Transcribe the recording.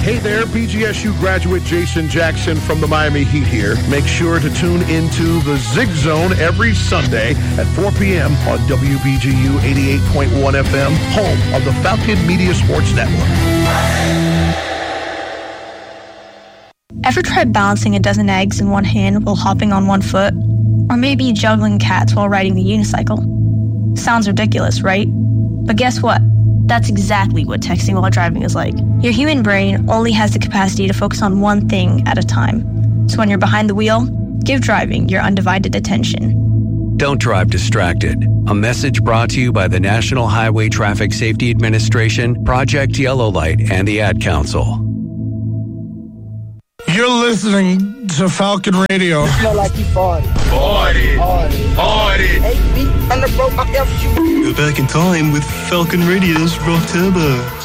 Hey there, BGSU graduate Jason Jackson from the Miami Heat here. Make sure to tune into the Zig Zone every Sunday at 4 p.m. on WBGU 88.1 FM, home of the Falcon Media Sports Network. Ever tried balancing a dozen eggs in one hand while hopping on one foot? Or maybe juggling cats while riding the unicycle? Sounds ridiculous, right? But guess what? That's exactly what texting while driving is like. Your human brain only has the capacity to focus on one thing at a time. So when you're behind the wheel, give driving your undivided attention. Don't drive distracted. A message brought to you by the National Highway Traffic Safety Administration, Project Yellow Light, and the Ad Council. You're listening to Falcon Radio. You smell like you farted. Farted. Hey, beat on the road, my FU. You're back in time with Falcon Radio's Rock Turbo.